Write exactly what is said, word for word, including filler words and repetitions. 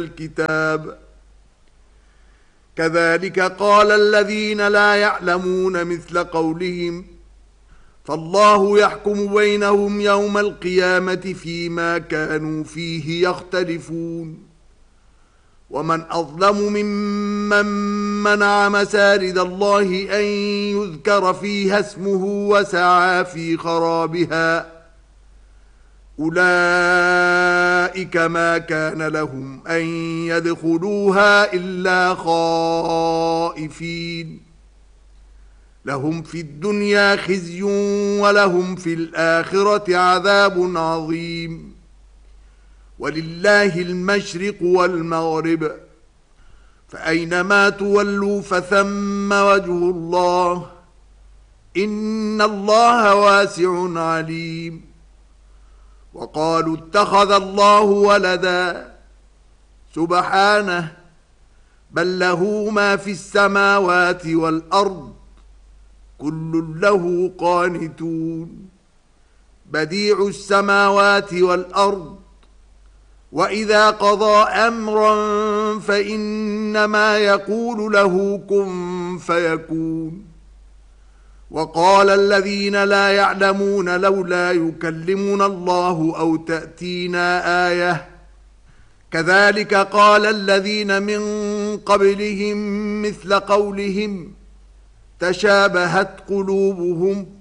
الكتاب كذلك قال الذين لا يعلمون مثل قولهم فالله يحكم بينهم يوم القيامة فيما كانوا فيه يختلفون ومن أظلم ممن منع مساجد الله أن يذكر فيها اسمه وسعى في خرابها أولئك ما كان لهم أن يدخلوها إلا خائفين لهم في الدنيا خزي ولهم في الآخرة عذاب عظيم ولله المشرق والمغرب فأينما تولوا فثم وجه الله إن الله واسع عليم وقالوا اتخذ الله ولدا سبحانه بل له ما في السماوات والأرض كل له قانتون بديع السماوات والأرض وإذا قضى أمرا فإنما يقول له كن فيكون وقال الذين لا يعلمون لولا يكلمنا الله أو تأتينا آية كذلك قال الذين من قبلهم مثل قولهم تشابهت قلوبهم